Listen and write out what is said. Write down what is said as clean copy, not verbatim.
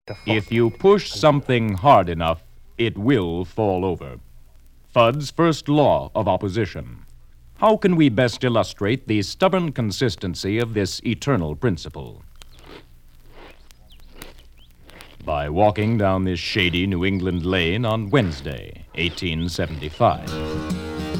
If you push something hard enough, it will fall over. Fudd's first law of opposition. How can we best illustrate the stubborn consistency of this eternal principle? By walking down this shady New England lane on Wednesday, 1875.